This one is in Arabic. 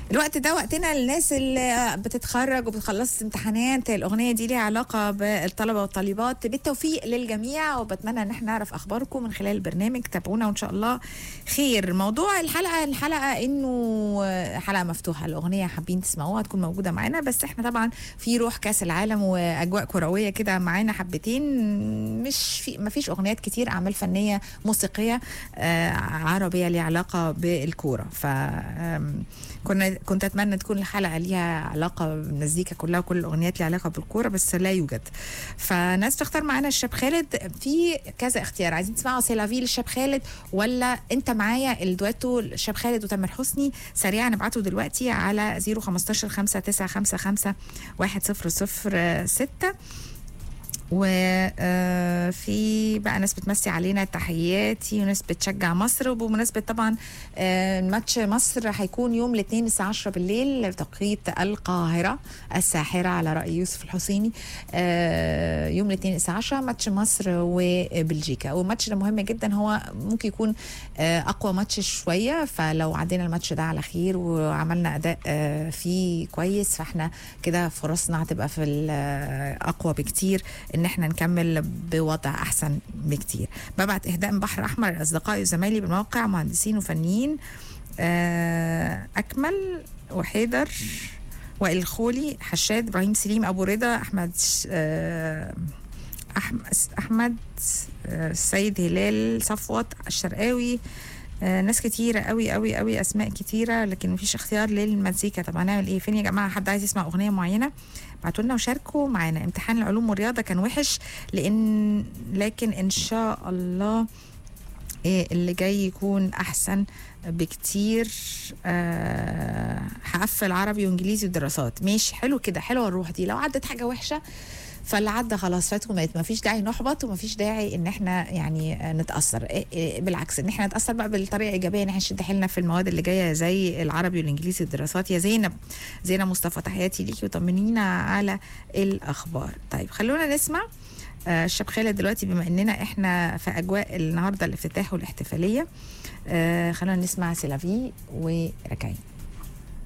الوقت ده وقتنا للناس اللي بتتخرج وبتخلص امتحانات. الأغنية دي ليها علاقة بالطلبة والطالبات. بالتوفيق للجميع، وبتمنى ان احنا نعرف اخباركم من خلال البرنامج. تابعونا وان شاء الله خير. موضوع الحلقة انه حلقة مفتوحة. الأغنية حابين تسمعوها تكون موجودة معانا، بس احنا طبعا في روح كاس العالم واجواء كروية كده معانا حبتين. ما فيش اغنيات كتير اعمال فنية موسيقية عربية ليها علاقة بالكورة. كنت اتمنى تكون الحلقه ليها علاقه بالمزيكا كلها وكل الاغنيات ليها علاقه بالكوره، بس لا يوجد. فناس تختار معانا الشاب خالد. في كذا اختيار، عايزين تسمعوا سيلافي للشاب خالد ولا انت معايا الدويتو الشاب خالد وتامر حسني؟ سريعا ابعتوا دلوقتي على 015 5955 1006. وفي بقى ناس بتمسي علينا تحياتي وناس بتشجع مصر. وبمناسبة طبعا ماتش مصر هيكون يوم الاثنين الساعة 10 بالليل توقيت القاهرة الساحرة على رأي يوسف الحسيني. يوم الاثنين الساعة 10 ماتش مصر وبلجيكا. والماتش ده مهم جدا، هو ممكن يكون أقوى ماتش شوية. فلو عدينا الماتش ده على خير وعملنا أداء فيه كويس، فاحنا كده فرصنا هتبقى في الأقوى بكتير ان احنا نكمل بوضع احسن بكتير. ببعت اهداء من بحر احمر لاصدقائي وزمايلي بالموقع، مهندسين وفنيين، اكمل وحيدر وائل الخولي حشاد ابراهيم سليم ابو رضا احمد السيد هلال صفوت الشرقاوي. ناس كتيرة قوي قوي قوي، اسماء كتيرة لكن مفيش اختيار للمزيكا. طب هنعمل ايه؟ فين يا جماعة؟ حد عايز يسمع اغنية معينة؟ بعتوا لنا وشاركوا معانا. امتحان العلوم والرياضة كان وحش لكن ان شاء الله اللي جاي يكون احسن بكتير. هقفل عربي وانجليزي ودراسات. ماشي، حلو كده، حلوه الروح دي. لو عدت حاجة وحشة فاللي عدى خلاص فات ومات، مفيش داعي نحبط ومفيش داعي ان احنا يعني نتاثر. بالعكس، ان احنا نتاثر بقى بالطريقه الايجابيه، ان احنا نشد حيلنا في المواد اللي جايه زي العربي والانجليزي والدراسات. يا زينب مصطفى، تحياتي ليكي وطمنينا على الاخبار. طيب خلونا نسمع الشاب خالد دلوقتي، بما اننا احنا في اجواء النهارده الافتتاح والاحتفاليه. خلونا نسمع سيلافي وركعين.